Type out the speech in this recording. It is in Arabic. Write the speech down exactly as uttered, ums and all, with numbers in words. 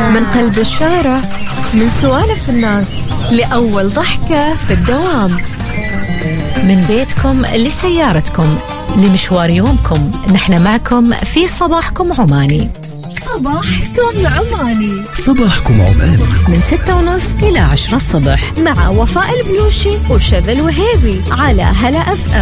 من قلب الشارع، من سوالف الناس لأول ضحكة في الدوام، من بيتكم لسيارتكم لمشوار يومكم، نحن معكم في صباحكم عماني. صباحكم عماني، صباحكم عماني من ستة ونص إلى عشرة الصبح مع وفاء البلوشي وشذى الوهيبي على هلا أف أم.